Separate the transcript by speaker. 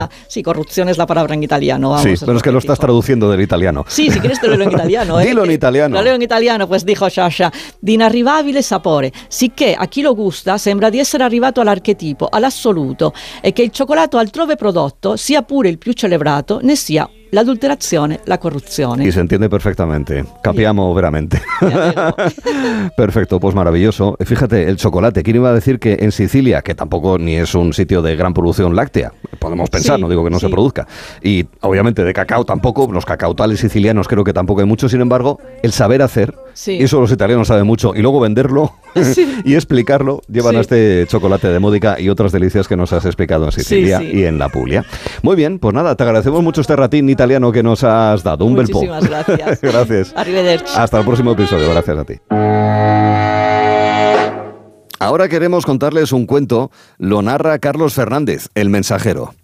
Speaker 1: Sí, corrupción es la palabra en italiano. Vamos,
Speaker 2: sí, pero es que lo estás traduciendo del italiano.
Speaker 1: Sí, si quieres te lo leo en italiano.
Speaker 2: Dilo en italiano.
Speaker 1: Lo leo in italiano, pues dijo Sciascia, di inarrivabile sapore, sicché a chi lo gusta sembra di essere arrivato all'archetipo, all'assoluto, e che il cioccolato altrove prodotto, sia pure il più celebrato, ne sia l'adulterazione, la corruzione.
Speaker 2: Y se entiende perfectamente. Capiamo veramente. Perfecto, pues maravilloso. Fíjate, el chocolate. ¿Quién iba a decir que en Sicilia, que tampoco ni es un sitio de gran producción láctea, podemos pensar, no digo que no se produzca, y obviamente de cacao tampoco, los cacautales sicilianos creo que tampoco hay mucho, sin embargo, el saber hacer, y eso los italianos saben mucho, y luego venderlo y explicarlo, llevan a este chocolate de Módica y otras delicias que nos has explicado en Sicilia y en la Puglia. Muy bien, pues nada, te agradecemos mucho este ratín italiano que nos has dado. Un bel po'.
Speaker 1: Muchísimas gracias.
Speaker 2: Gracias.
Speaker 1: Arrivederci.
Speaker 2: Hasta el próximo episodio. Gracias a ti. Ahora queremos contarles un cuento. Lo narra Carlos Fernández, El Mensajero.